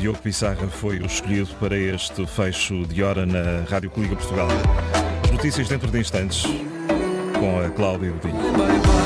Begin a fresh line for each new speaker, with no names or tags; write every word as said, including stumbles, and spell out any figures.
Diogo Pissarra foi o escolhido para este fecho de hora na Rádio Coliga Portugal. As notícias dentro de instantes com a Cláudia Godinho.